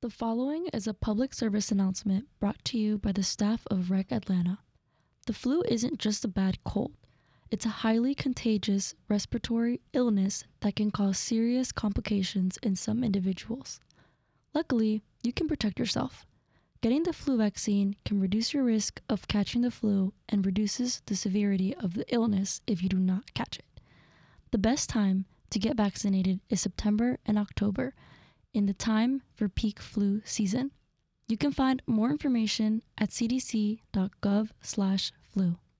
The following is a public service announcement brought to you by the staff of Rec Atlanta. The flu isn't just a bad cold. It's a highly contagious respiratory illness that can cause serious complications in some individuals. Luckily, you can protect yourself. Getting the flu vaccine can reduce your risk of catching the flu and reduces the severity of the illness if you do not catch it. The best time to get vaccinated is September and October, in the time for peak flu season. You can find more information at cdc.gov/flu.